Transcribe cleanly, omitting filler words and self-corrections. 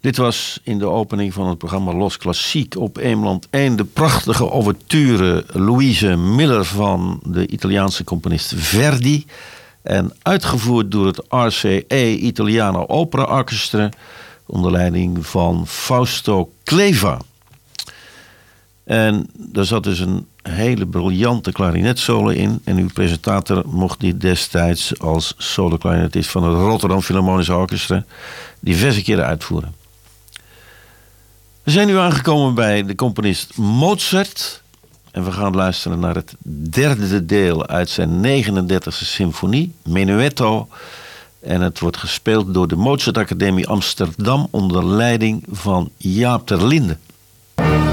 Dit was in de opening van het programma Los Klassiek op Eemland 1 de prachtige ouverture Louise Miller van de Italiaanse componist Verdi. En uitgevoerd door het RCE Italiano Opera Orchestra onder leiding van Fausto Cleva. En daar zat dus een hele briljante klarinetsolo in. En uw presentator mocht die destijds als solo-klarinetist van het Rotterdam Philharmonische Orchestra diverse keren uitvoeren. We zijn nu aangekomen bij de componist Mozart. En we gaan luisteren naar het derde deel uit zijn 39e symfonie, Menuetto. En het wordt gespeeld door de Mozart Academie Amsterdam onder leiding van Jaap ter Linde.